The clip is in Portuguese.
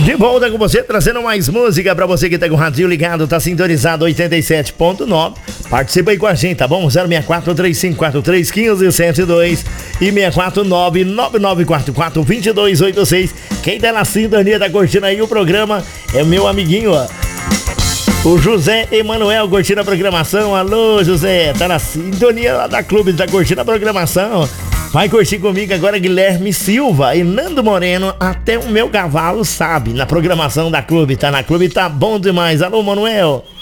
De volta com você, trazendo mais música pra você que tá com o radinho ligado, tá sintonizado 87.9. Participa aí com a gente, tá bom? 064-3543-1572 e 649-9944-2286. Quem tá na sintonia, tá curtindo aí o programa, é meu amiguinho, ó, o José Emanuel, curtindo a programação. Alô, José, tá na sintonia lá da Clube, tá curtindo a programação. Vai curtir comigo agora Guilherme Silva e Nando Moreno, Até o Meu Cavalo Sabe, na programação da Clube. Tá na Clube, tá bom demais. Alô, Manuel.